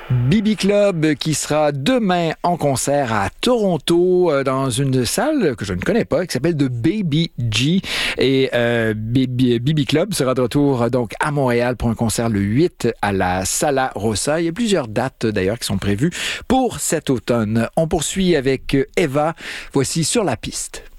BB Club qui sera demain en concert à Toronto dans une salle que je ne connais pas qui s'appelle The Baby G et BB Club sera de retour donc à Montréal pour un concert le 8 à la Sala Rossa. Il y a plusieurs dates d'ailleurs qui sont prévues pour cet automne. On poursuit avec Eva. Voici Sur la piste.